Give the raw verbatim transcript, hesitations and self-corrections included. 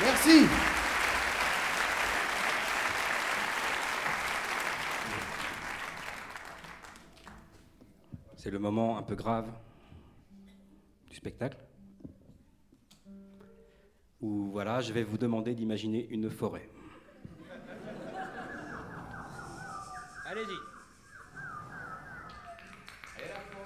Merci. C'est le moment un peu grave du spectacle où voilà, je vais vous demander d'imaginer une forêt. Allez-y. Et la